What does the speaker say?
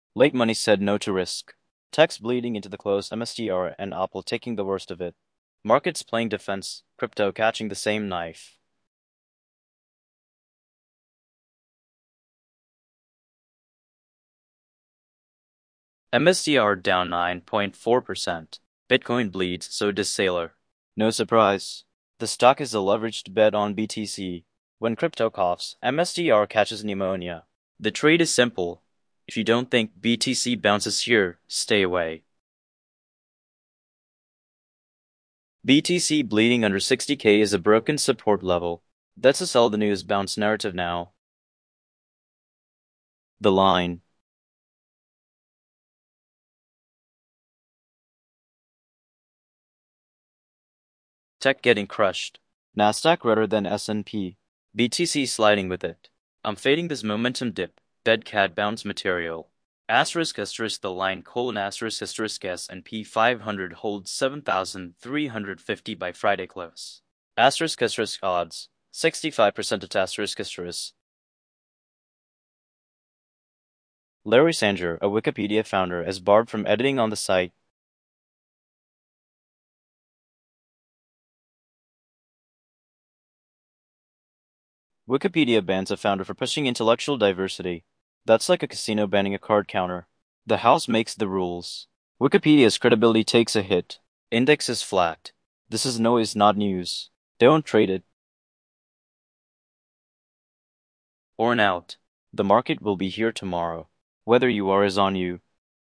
Late money said no to risk. Techs bleeding into the close, MSTR and Apple taking the worst of it. Markets playing defense, crypto catching the same knife. MSTR down 9.4%. Bitcoin bleeds, so does Sailor. No surprise. The stock is a leveraged bet on BTC. When crypto coughs, MSTR catches pneumonia. The trade is simple. If you don't think BTC bounces here, stay away. BTC bleeding under 60K is a broken support level. That's a sell the news bounce narrative now. The line. Tech getting crushed. Nasdaq redder than S&P. BTC sliding with it. I'm fading this momentum dip. Dead cat bounce material. Asterisk the line : asterisk S&P 500 holds 7,350 by Friday close. Asterisk odds. 65% at asterisk. Larry Sanger, a Wikipedia founder, is barred from editing on the site. Wikipedia bans a founder for pushing intellectual diversity. That's like a casino banning a card counter. The House makes the rules. Wikipedia's credibility takes a hit. Index is flat. This is noise, not news. Don't trade it. Or an out. The market will be here tomorrow. Whether you are is on you.